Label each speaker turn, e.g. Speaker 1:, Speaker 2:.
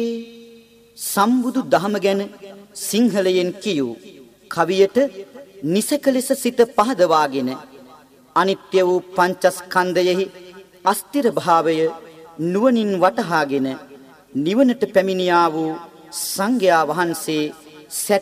Speaker 1: සම්බුදු දහම ගැන සිංහලයෙන් කියූ කවියට නිසක ලෙස සිත පහදවාගෙන අනිත්‍ය වූ පංචස්කන්ධයෙහි අස්තිර භාවය නුවණින් වටහාගෙන නිවනට පැමිණියා වූ සංඝයා වහන්සේ